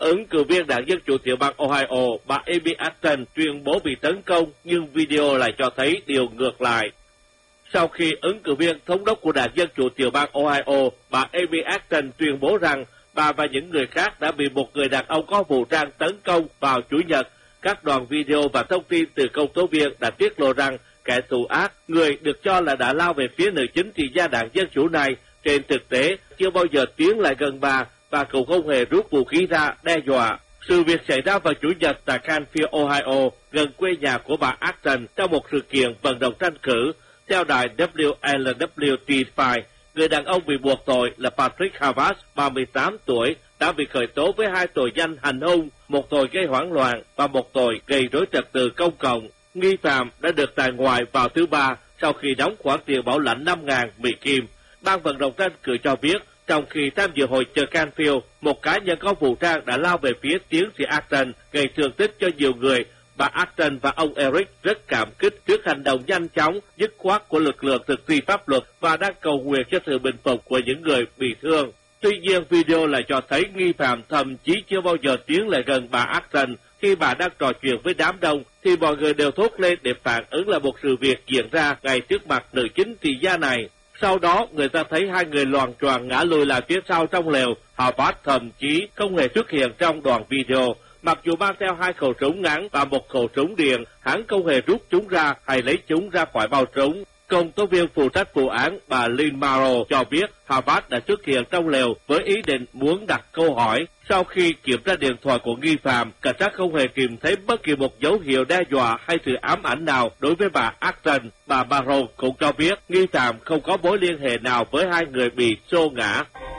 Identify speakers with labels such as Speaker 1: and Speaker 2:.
Speaker 1: ứng cử viên đảng Dân Chủ tiểu bang Ohio, bà Amy Acton tuyên bố bị tấn công, nhưng video lại cho thấy điều ngược lại. Sau khi ứng cử viên thống đốc của đảng Dân Chủ tiểu bang Ohio, bà Amy Acton tuyên bố rằng bà và những người khác đã bị một người đàn ông có vũ trang tấn công vào Chủ nhật, các đoạn video và thông tin từ công tố viên đã tiết lộ rằng kẻ thù ác, người được cho là đã lao về phía nữ chính trị gia đảng Dân Chủ này, trên thực tế chưa bao giờ tiến lại gần bà và cũng không hề rút vũ khí ra đe dọa. Sự việc xảy ra vào Chủ nhật tại Canfield, Ohio, gần quê nhà của bà Acton trong một sự kiện vận động tranh cử. Theo đài WLWT5, người đàn ông bị buộc tội là Patrick Havas, 38 tuổi, đã bị khởi tố với 2 tội danh hành hung, một tội gây hoảng loạn và một tội gây rối trật tự công cộng. Nghi phạm đã được tại ngoại vào thứ Ba sau khi đóng khoản tiền bảo lãnh 5.000 Mỹ Kim. Ban vận động tranh cử cho biết, trong khi tham dự hội chợ Canfield, một cá nhân có vũ trang đã lao về phía tiến sĩ Acton, gây thương tích cho nhiều người. Bà Acton và ông Eric rất cảm kích trước hành động nhanh chóng, dứt khoát của lực lượng thực thi pháp luật và đang cầu nguyện cho sự bình phục của những người bị thương. Tuy nhiên, video lại cho thấy nghi phạm thậm chí chưa bao giờ tiến lại gần bà Acton. Khi bà đang trò chuyện với đám đông, thì mọi người đều thốt lên để phản ứng là một sự việc diễn ra ngay trước mặt nữ chính trị gia này. Sau đó, người ta thấy hai người loạng choạng ngã lùi lại phía sau trong lều. Harvard thậm chí không hề xuất hiện trong đoạn video. Mặc dù mang theo 2 khẩu súng ngắn và 1 khẩu súng điện, hắn không hề rút chúng ra hay lấy chúng ra khỏi bao súng. Công tố viên phụ trách vụ án bà Lynn Morrow cho biết Harvard đã xuất hiện trong lều với ý định muốn đặt câu hỏi. Sau khi kiểm tra điện thoại của nghi phạm, cảnh sát không hề tìm thấy bất kỳ một dấu hiệu đe dọa hay sự ám ảnh nào đối với bà Acton. Bà Morrow cũng cho biết nghi phạm không có mối liên hệ nào với hai người bị xô ngã.